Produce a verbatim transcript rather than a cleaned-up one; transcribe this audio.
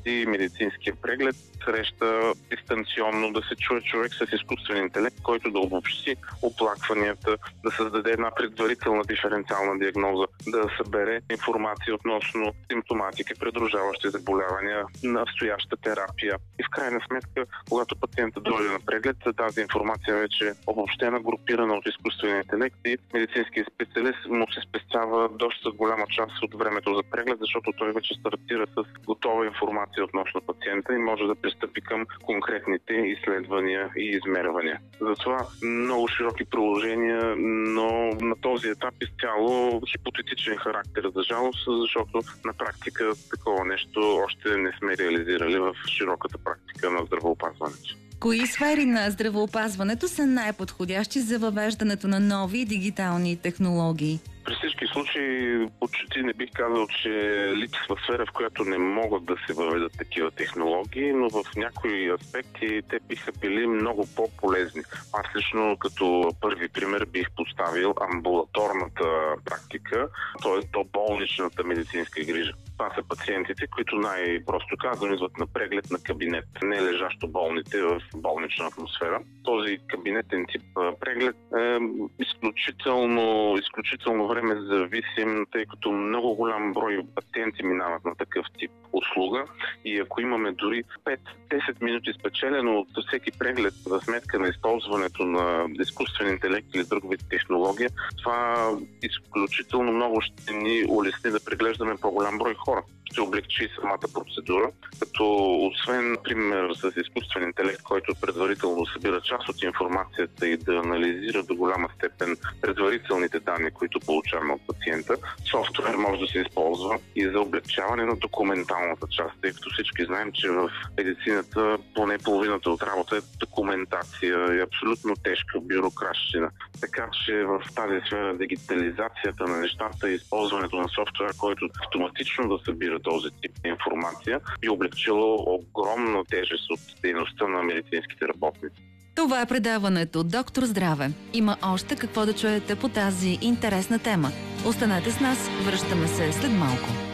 преди медицинския преглед среща дистанционно, да се чуе човек с изкуствен интелект, който да обобщи оплакванията, да създаде една предварителна диференциална диагноза, да събере информация относно симптоматика, придружаващи заболявания, настояща терапия. И в крайна сметка, когато пациентът дойде на преглед, тази информация вече е обобщена, групирана от изкуствения интелект и медицинският специалист му се спестява доста голяма част от времето за преглед, защото той вече стартира с готова информация относно пациента и може да пристъпи към конкретните изследвания и измервания. Затова много широки приложения, но на този етап изцяло хипотетичен характер за жалост, защото на практика такова нещо още не сме реализирали в широката практика на здравеопазването. Кои сфери на здравеопазването са най-подходящи за въвеждането на нови дигитални технологии? При всички случаи почти не бих казал, че липсва сфера, в която не могат да се въведат такива технологии, но в някои аспекти те биха били много по-полезни. Аз лично като първи пример бих поставил амбулаторната практика, т.е. доболничната медицинска грижа. Това са пациентите, които най-просто казано идват на преглед на кабинет, не лежащо болните в болнична атмосфера. Този кабинетен тип преглед е изключително, изключително време зависим, тъй като много голям брой пациенти минават на такъв тип услуга и ако имаме дори пет-десет минути спечелено от всеки преглед за сметка на използването на изкуствен интелект или друг вид технология, това изключително много ще ни улесни да преглеждаме по-голям брой хора. Ще облегчи самата процедура, като освен, например, с изкуствен интелект, който предварително събира част от информацията и да анализира до голяма степен предварителните данни, които получаваме от пациента, софтуер може да се използва и за облегчаване на документалната част, тъй като всички знаем, че в медицината поне половината от работа е документация и абсолютно тежка бюрократщина. Така че в тази сфера дигитализацията на нещата и използването на софтуер, който автоматично да събира този тип информация, би облегчило огромна тежест от дейността на медицинските работници. Това е предаването Доктор Здраве. Има още какво да чуете по тази интересна тема. Останете с нас, връщаме се след малко.